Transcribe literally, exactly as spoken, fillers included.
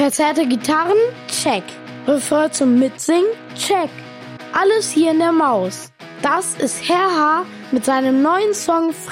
Verzerrte Gitarren? Check. Refrain zum Mitsingen? Check. Alles hier in der Maus. Das ist Herr H. mit seinem neuen Song